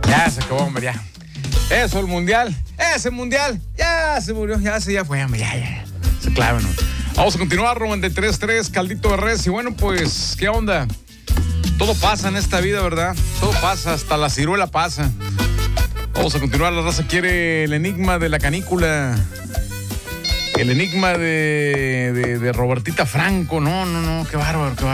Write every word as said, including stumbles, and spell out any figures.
Ya se acabó, hombre, ya. Eso, el mundial. Ese mundial. Ya se murió, ya se ya fue, hombre, ya, ya. Se clave, ¿no? Vamos a continuar, noventa y tres tres, Caldito de Res. Y bueno, pues, ¿qué onda? Todo pasa en esta vida, ¿verdad? Todo pasa, hasta la ciruela pasa. Vamos a continuar, la raza quiere el enigma de la canícula. El enigma de, de, de Robertita Franco. No, no, no, qué bárbaro, qué bárbaro.